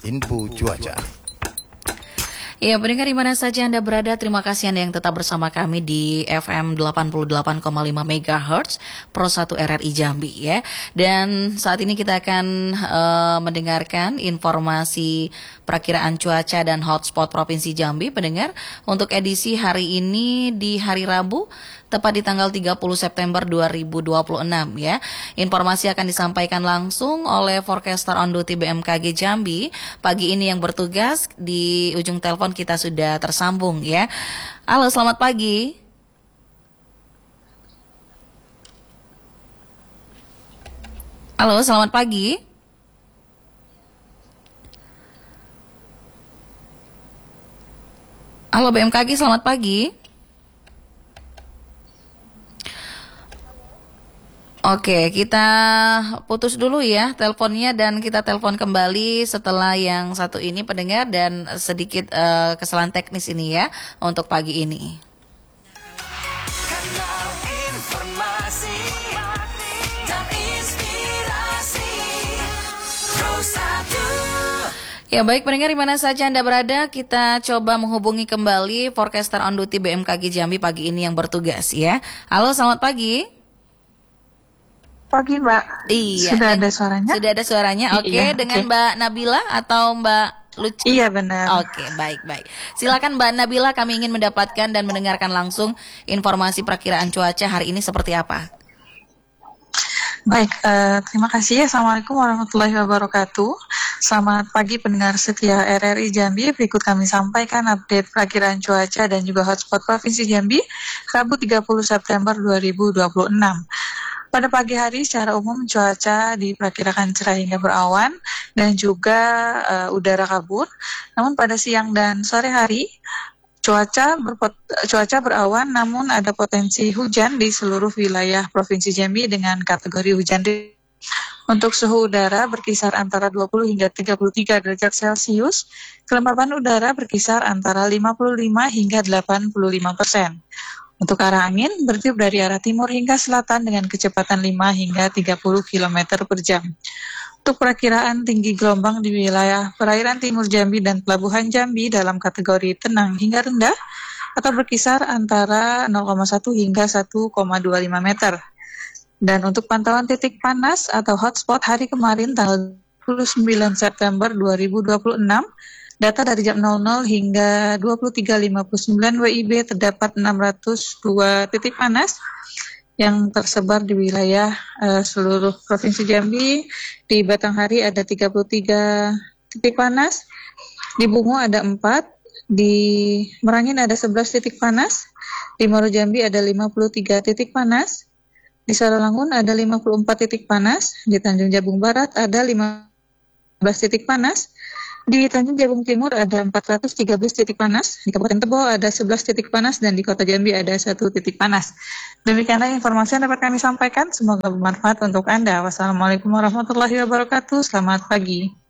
info cuaca. Ya, pendengar di mana saja Anda berada, terima kasih Anda yang tetap bersama kami di FM 88,5 MHz Pro 1 RRI Jambi ya. Dan saat ini kita akan mendengarkan informasi perakiraan cuaca dan hotspot Provinsi Jambi, pendengar, untuk edisi hari ini di hari Rabu, tepat di tanggal 30 September 2026 ya. Informasi akan disampaikan langsung oleh forecaster on duty BMKG Jambi. Pagi ini yang bertugas di ujung telepon kita sudah tersambung ya. Halo, selamat pagi. Halo, selamat pagi. Halo BMKG, selamat pagi. Oke, kita putus dulu ya teleponnya dan kita telepon kembali setelah yang satu ini, pendengar, dan sedikit kesalahan teknis ini ya untuk pagi ini. Ya baik pendengar di mana saja Anda berada, kita coba menghubungi kembali forecaster on duty BMKG Jambi pagi ini yang bertugas ya. Halo, selamat pagi. Pagi Mbak. Iya. Sudah ada suaranya? Sudah ada suaranya. Oke, iya, dengan Mbak Nabila atau Mbak Luci? Iya benar. Oke, baik. Silakan Mbak Nabila, kami ingin mendapatkan dan mendengarkan langsung informasi perakiraan cuaca hari ini seperti apa. Baik, terima kasih ya. Assalamualaikum warahmatullahi wabarakatuh. Selamat pagi pendengar setia RRI Jambi. Berikut kami sampaikan update perakiraan cuaca dan juga hotspot Provinsi Jambi Rabu 30 September 2026. Pada pagi hari secara umum cuaca diperkirakan cerah hingga berawan dan juga udara kabut. Namun pada siang dan sore hari cuaca berawan namun ada potensi hujan di seluruh wilayah Provinsi Jambi dengan kategori hujan. Untuk suhu udara berkisar antara 20 hingga 33 derajat Celcius, kelembapan udara berkisar antara 55 hingga 85%. Untuk arah angin bertiup dari arah timur hingga selatan dengan kecepatan 5 hingga 30 km per jam. Untuk perakiraan tinggi gelombang di wilayah perairan timur Jambi dan pelabuhan Jambi dalam kategori tenang hingga rendah atau berkisar antara 0,1 hingga 1,25 meter. Dan untuk pantauan titik panas atau hotspot hari kemarin tanggal 29 September 2026, data dari jam 00 hingga 23.59 WIB terdapat 602 titik panas yang tersebar di wilayah seluruh Provinsi Jambi. Di Batanghari ada 33 titik panas, di Bungo ada 4, di Merangin ada 11 titik panas, di Muaro Jambi ada 53 titik panas, di Saralangun ada 54 titik panas, di Tanjung Jabung Barat ada 15 titik panas, di Tanjung Jabung Timur ada 413 titik panas, di Kabupaten Tebo ada 11 titik panas, dan di Kota Jambi ada 1 titik panas. Demikianlah informasi yang dapat kami sampaikan, semoga bermanfaat untuk Anda. Wassalamualaikum warahmatullahi wabarakatuh, selamat pagi.